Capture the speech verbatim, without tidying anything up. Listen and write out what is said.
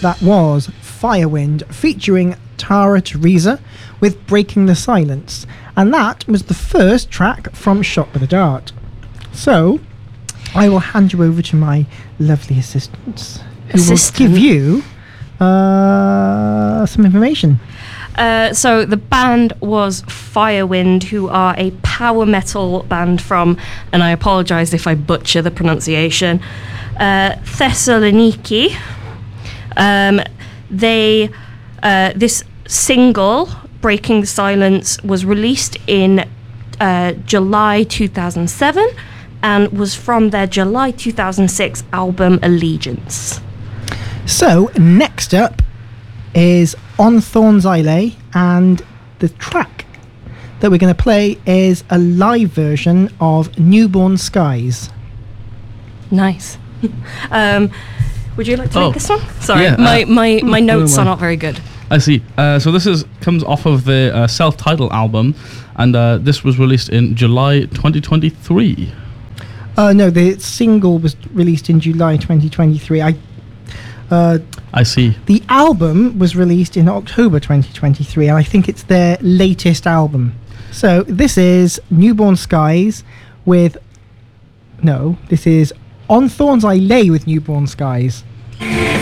that was Firewind featuring Tara Teresa with Breaking the Silence. And that was the first track from Shot with a Dart. So, I will hand you over to my lovely assistants who Assistant. will give you uh, some information. Uh, so the band was Firewind, who are a power metal band from, and I apologise if I butcher the pronunciation, uh, Thessaloniki. Um, they, uh, this single, Breaking the Silence, was released in uh, July two thousand seven and was from their July two thousand six album Allegiance. So, next up is On Thorns I Lay, and the track that we're going to play is a live version of Newborn Skies. Nice. um, would you like to Oh, read this one? Sorry, yeah, my, uh, my, my notes who are am I? not very good. I see. Uh, so this is comes off of the uh, self-titled album, and uh, this was released in July twenty twenty-three. Uh, no, the single was released in July twenty twenty-three. I, uh, I see. the album was released in October twenty twenty-three, and I think it's their latest album. So this is Newborn Skies with... No, this is On Thorns I Lay with Newborn Skies.